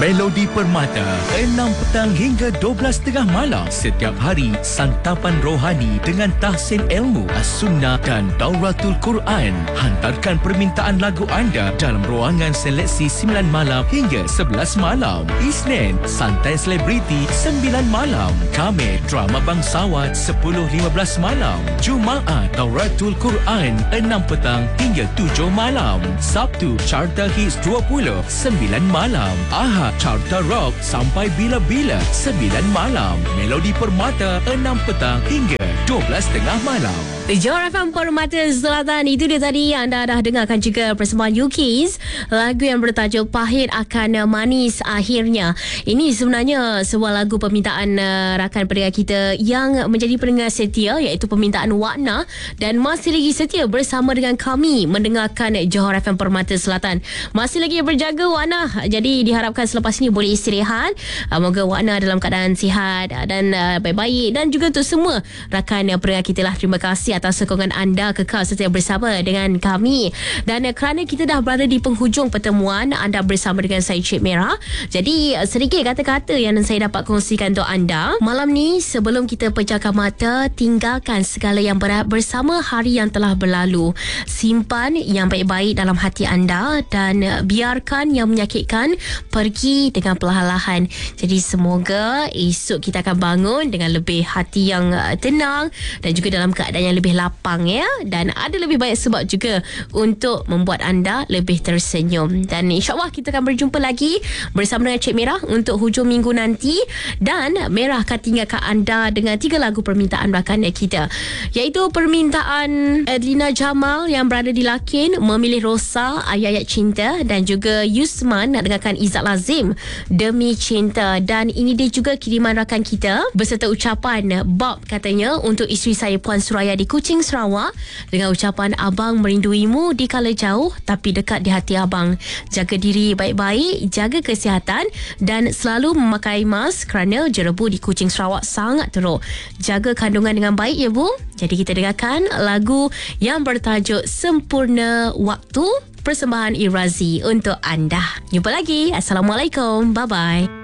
Melodi Permata 6 petang hingga 12 tengah malam. Setiap hari santapan rohani dengan tahsin ilmu, as-sunnah dan dauratul Quran. Hantarkan permintaan lagu anda dalam ruangan seleksi 9 malam hingga 11 malam. Isnin, santai selebriti 9 malam. Khamis, drama bangsawan 10.15 malam. Jumaat, dauratul Quran 6 petang hingga 7 malam. Sabtu, Carta Hits 20 9 malam. Ahad, Carta Rock sampai bila-bila 9 malam. Melodi Permata 6 petang hingga 12 tengah malam. Johor FM Permata Selatan. Itu dia tadi anda dah dengarkan juga persembahan UKIS, lagu yang bertajuk Pahit Akan Manis Akhirnya. Ini sebenarnya sebuah lagu permintaan rakan pendengar kita yang menjadi pendengar setia, iaitu permintaan Wakna, dan masih lagi setia bersama dengan kami mendengarkan Johor FM Permata Selatan. Masih lagi berjaga Wakna, jadi diharapkan selepas ini boleh istirahat. Moga Wakna dalam keadaan sihat dan baik-baik, dan juga untuk semua rakan pendengar kita lah, terima kasih atas sokongan anda kekal setia bersama dengan kami. Dan kerana kita dah berada di penghujung pertemuan anda bersama dengan saya, Cik Merah, jadi sedikit kata-kata yang saya dapat kongsikan untuk anda malam ni. Sebelum kita pejamkan mata, tinggalkan segala yang berat bersama hari yang telah berlalu. Simpan yang baik-baik dalam hati anda dan biarkan yang menyakitkan pergi dengan perlahan-lahan. Jadi semoga esok kita akan bangun dengan lebih hati yang tenang dan juga dalam keadaan yang lebih lapang, ya, dan ada lebih banyak sebab juga untuk membuat anda lebih tersenyum. Dan insyaAllah kita akan berjumpa lagi bersama dengan Cik Merah untuk hujung minggu nanti, dan Merah akan tinggalkan anda dengan 3 lagu permintaan rakan kita, iaitu permintaan Edlina Jamal yang berada di Lakin, Memilih Rosa, Ayat-Ayat Cinta, dan juga Yusman nak dengarkan Izzat Lazim, Demi Cinta. Dan ini dia juga kiriman rakan kita beserta ucapan Bob, katanya untuk isteri saya Puan Suraya di Kuching, Sarawak, dengan ucapan abang merinduimu di kala jauh tapi dekat di hati abang. Jaga diri baik-baik, jaga kesihatan dan selalu memakai mask kerana jerebu di Kuching, Sarawak sangat teruk. Jaga kandungan dengan baik, ya Bu. Jadi kita dengarkan lagu yang bertajuk Sempurna Waktu, persembahan Irazi untuk anda. Jumpa lagi. Assalamualaikum. Bye-bye.